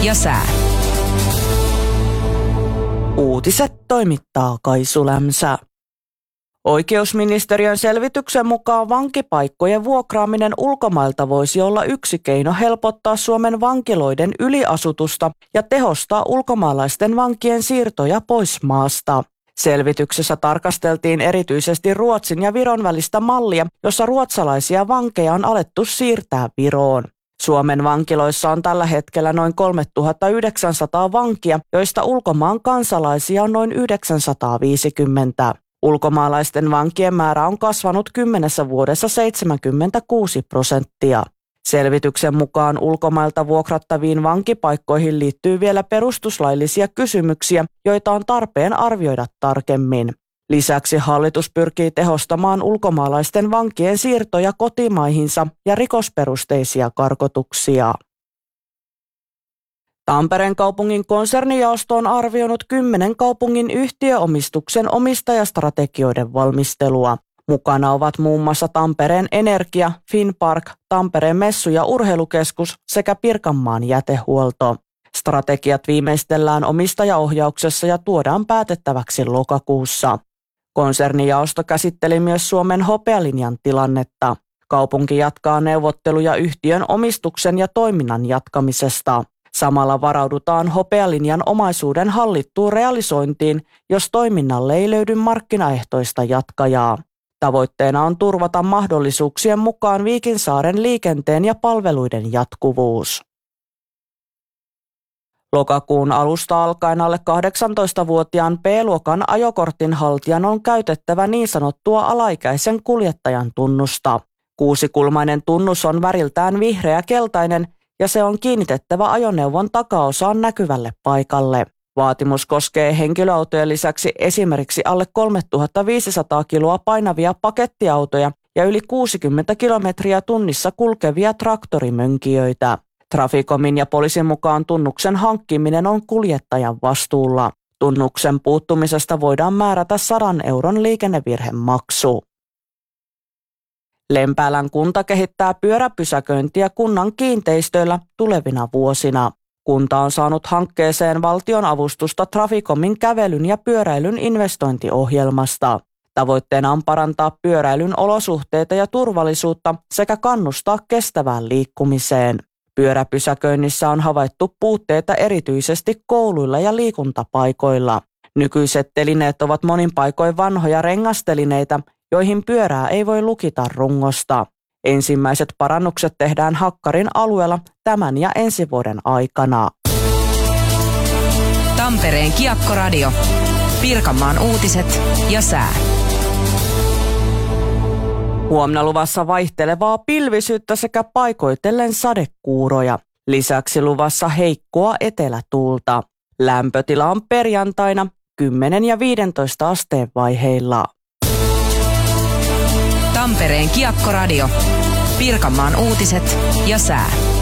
ja sää. Uutiset toimittaa Kaisu Lämsä. Oikeusministeriön selvityksen mukaan vankipaikkojen vuokraaminen ulkomailta voisi olla yksi keino helpottaa Suomen vankiloiden yliasutusta ja tehostaa ulkomaalaisten vankien siirtoja pois maasta. Selvityksessä tarkasteltiin erityisesti Ruotsin ja Viron välistä mallia, jossa ruotsalaisia vankeja on alettu siirtää Viroon. Suomen vankiloissa on tällä hetkellä noin 3900 vankia, joista ulkomaan kansalaisia on noin 950. Ulkomaalaisten vankien määrä on kasvanut 10 vuodessa 76%. Selvityksen mukaan ulkomailta vuokrattaviin vankipaikkoihin liittyy vielä perustuslaillisia kysymyksiä, joita on tarpeen arvioida tarkemmin. Lisäksi hallitus pyrkii tehostamaan ulkomaalaisten vankien siirtoja kotimaihinsa ja rikosperusteisia karkotuksia. Tampereen kaupungin konsernijaosto on arvioinut 10 kaupungin yhtiöomistuksen omistajastrategioiden valmistelua. Mukana ovat muun muassa Tampereen Energia, Finnpark, Tampereen messu- ja urheilukeskus sekä Pirkanmaan jätehuolto. Strategiat viimeistellään omistajaohjauksessa ja tuodaan päätettäväksi lokakuussa. Konsernijaosto käsitteli myös Suomen hopealinjan tilannetta. Kaupunki jatkaa neuvotteluja yhtiön omistuksen ja toiminnan jatkamisesta. Samalla varaudutaan hopealinjan omaisuuden hallittuun realisointiin, jos toiminnalle ei löydy markkinaehtoista jatkajaa. Tavoitteena on turvata mahdollisuuksien mukaan Viikinsaaren liikenteen ja palveluiden jatkuvuus. Lokakuun alusta alkaen alle 18-vuotiaan B-luokan ajokortin haltijan on käytettävä niin sanottua alaikäisen kuljettajan tunnusta. 6-kulmainen tunnus on väriltään vihreä-keltainen ja se on kiinnitettävä ajoneuvon takaosaan näkyvälle paikalle. Vaatimus koskee henkilöautojen lisäksi esimerkiksi alle 3500 kiloa painavia pakettiautoja ja yli 60 kilometriä tunnissa kulkevia traktorimönkijöitä. Traficomin ja poliisin mukaan tunnuksen hankkiminen on kuljettajan vastuulla. Tunnuksen puuttumisesta voidaan määrätä 100 euron liikennevirhemaksu. Lempäälän kunta kehittää pyöräpysäköintiä kunnan kiinteistöillä tulevina vuosina. Kunta on saanut hankkeeseen valtion avustusta Traficomin kävelyn ja pyöräilyn investointiohjelmasta. Tavoitteena on parantaa pyöräilyn olosuhteita ja turvallisuutta sekä kannustaa kestävään liikkumiseen. Pyöräpysäköinnissä on havaittu puutteita erityisesti kouluilla ja liikuntapaikoilla. Nykyiset telineet ovat monin paikoin vanhoja rengastelineitä, joihin pyörää ei voi lukita rungosta. Ensimmäiset parannukset tehdään Hakkarin alueella tämän ja ensi vuoden aikana. Tampereen Kiekkoradio, Pirkanmaan uutiset ja sää. Huomenna luvassa vaihtelevaa pilvisyyttä sekä paikoitellen sadekuuroja. Lisäksi luvassa heikkoa etelätuulta. Lämpötila on perjantaina 10 ja 15 asteen vaiheilla. Tampereen Kiekkoradio, Pirkanmaan uutiset ja sää.